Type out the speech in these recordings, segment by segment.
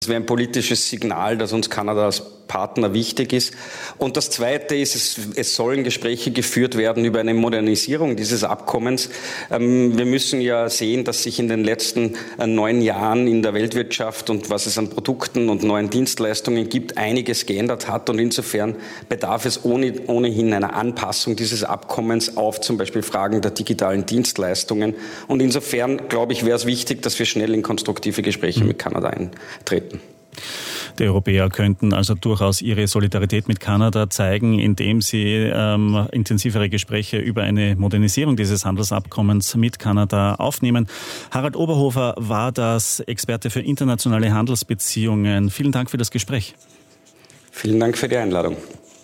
Das wäre ein politisches Signal, dass uns Kanada als Partner wichtig ist. Und das Zweite ist, es sollen Gespräche geführt werden über eine Modernisierung dieses Abkommens. Wir müssen ja sehen, dass sich in den letzten 9 Jahren in der Weltwirtschaft und was es an Produkten und neuen Dienstleistungen gibt, einiges geändert hat. Und insofern bedarf es ohnehin einer Anpassung dieses Abkommens auf zum Beispiel Fragen der digitalen Dienstleistungen. Und insofern, glaube ich, wäre es wichtig, dass wir schnell in konstruktive Gespräche mit Kanada eintreten. Die Europäer könnten also durchaus ihre Solidarität mit Kanada zeigen, indem sie intensivere Gespräche über eine Modernisierung dieses Handelsabkommens mit Kanada aufnehmen. Harald Oberhofer war das, Experte für internationale Handelsbeziehungen. Vielen Dank für das Gespräch. Vielen Dank für die Einladung.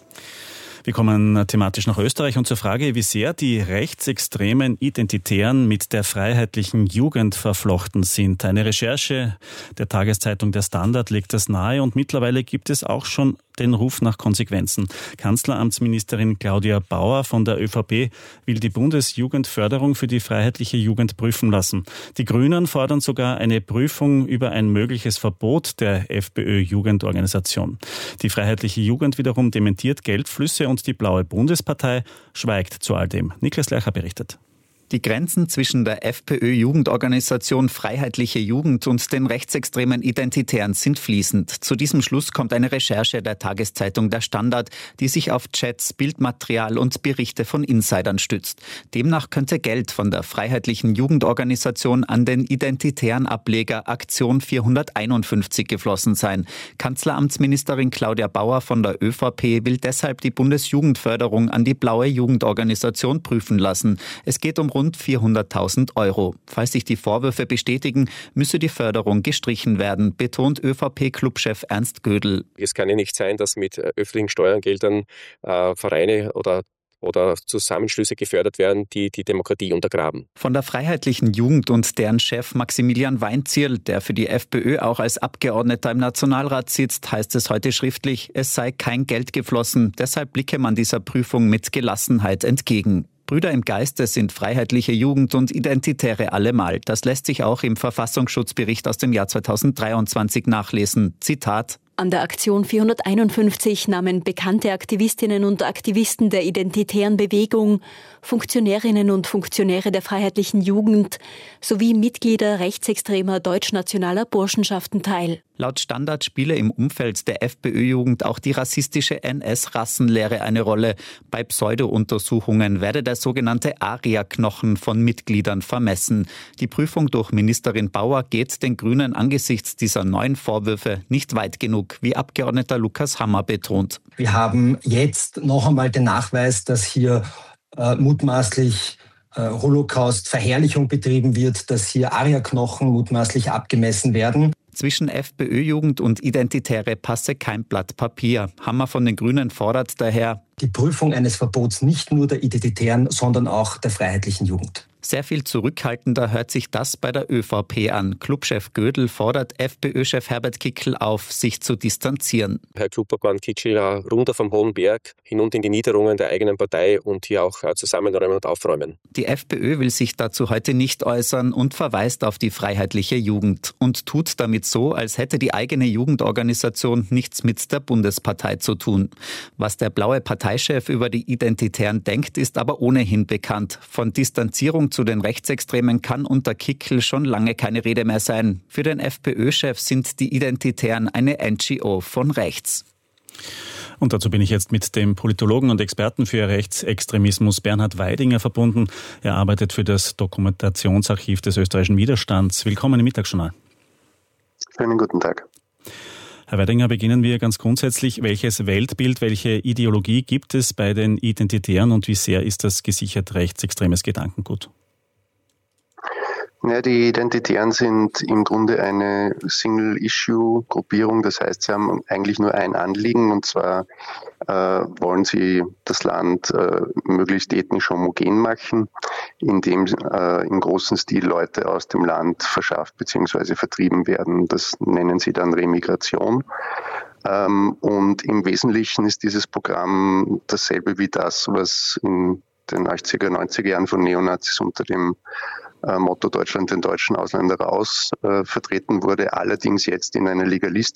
Wir kommen thematisch nach Österreich und zur Frage, wie sehr die rechtsextremen Identitären mit der freiheitlichen Jugend verflochten sind. Eine Recherche der Tageszeitung Der Standard legt das nahe und mittlerweile gibt es auch schon den Ruf nach Konsequenzen. Kanzleramtsministerin Claudia Bauer von der ÖVP will die Bundesjugendförderung für die freiheitliche Jugend prüfen lassen. Die Grünen fordern sogar eine Prüfung über ein mögliches Verbot der FPÖ-Jugendorganisation. Die freiheitliche Jugend wiederum dementiert Geldflüsse und die Blaue Bundespartei schweigt zu all dem. Niklas Lercher berichtet. Die Grenzen zwischen der FPÖ-Jugendorganisation Freiheitliche Jugend und den rechtsextremen Identitären sind fließend. Zu diesem Schluss kommt eine Recherche der Tageszeitung Der Standard, die sich auf Chats, Bildmaterial und Berichte von Insidern stützt. Demnach könnte Geld von der Freiheitlichen Jugendorganisation an den identitären Ableger Aktion 451 geflossen sein. Kanzleramtsministerin Claudia Bauer von der ÖVP will deshalb die Bundesjugendförderung an die Blaue Jugendorganisation prüfen lassen. Es geht um rund 400.000 €. Falls sich die Vorwürfe bestätigen, müsse die Förderung gestrichen werden, betont ÖVP-Clubchef Ernst Gödel. Es kann ja nicht sein, dass mit öffentlichen Steuergeldern Vereine oder Zusammenschlüsse gefördert werden, die die Demokratie untergraben. Von der Freiheitlichen Jugend und deren Chef Maximilian Weinzierl, der für die FPÖ auch als Abgeordneter im Nationalrat sitzt, heißt es heute schriftlich, es sei kein Geld geflossen. Deshalb blicke man dieser Prüfung mit Gelassenheit entgegen. Brüder im Geiste sind Freiheitliche Jugend und Identitäre allemal. Das lässt sich auch im Verfassungsschutzbericht aus dem Jahr 2023 nachlesen. Zitat: An der Aktion 451 nahmen bekannte Aktivistinnen und Aktivisten der identitären Bewegung, Funktionärinnen und Funktionäre der Freiheitlichen Jugend sowie Mitglieder rechtsextremer deutschnationaler Burschenschaften teil. Laut Standard spiele im Umfeld der FPÖ-Jugend auch die rassistische NS-Rassenlehre eine Rolle. Bei Pseudo-Untersuchungen werde der sogenannte Arierknochen von Mitgliedern vermessen. Die Prüfung durch Ministerin Bauer geht den Grünen angesichts dieser neuen Vorwürfe nicht weit genug, wie Abgeordneter Lukas Hammer betont. Wir haben jetzt noch einmal den Nachweis, dass hier mutmaßlich Holocaust-Verherrlichung betrieben wird, dass hier Arierknochen mutmaßlich abgemessen werden. Zwischen FPÖ-Jugend und Identitäre passe kein Blatt Papier. Hammer von den Grünen fordert daher die Prüfung eines Verbots nicht nur der Identitären, sondern auch der Freiheitlichen Jugend. Sehr viel zurückhaltender hört sich das bei der ÖVP an. Clubchef Gödel fordert FPÖ-Chef Herbert Kickl auf, sich zu distanzieren. Herr Kluppermann und Kickl runter vom hohen Berg, hinunter in die Niederungen der eigenen Partei und hier auch zusammenräumen und aufräumen. Die FPÖ will sich dazu heute nicht äußern und verweist auf die Freiheitliche Jugend und tut damit so, als hätte die eigene Jugendorganisation nichts mit der Bundespartei zu tun. Was der blaue Parteichef über die Identitären denkt, ist aber ohnehin bekannt. Von Distanzierung zu den Rechtsextremen kann unter Kickl schon lange keine Rede mehr sein. Für den FPÖ-Chef sind die Identitären eine NGO von rechts. Und dazu bin ich jetzt mit dem Politologen und Experten für Rechtsextremismus Bernhard Weidinger verbunden. Er arbeitet für das Dokumentationsarchiv des österreichischen Widerstands. Willkommen im Mittagsjournal. Schönen guten Tag. Herr Weidinger, beginnen wir ganz grundsätzlich. Welches Weltbild, welche Ideologie gibt es bei den Identitären und wie sehr ist das gesichert rechtsextremes Gedankengut? Ja, die Identitären sind im Grunde eine Single-Issue-Gruppierung. Das heißt, sie haben eigentlich nur ein Anliegen, und zwar wollen sie das Land möglichst ethnisch homogen machen, indem im großen Stil Leute aus dem Land verschafft bzw. vertrieben werden. Das nennen sie dann Remigration. Und im Wesentlichen ist dieses Programm dasselbe wie das, was in den 80er, 90er Jahren von Neonazis unter dem Motto Deutschland den Deutschen, Ausländer raus vertreten wurde, allerdings jetzt in einer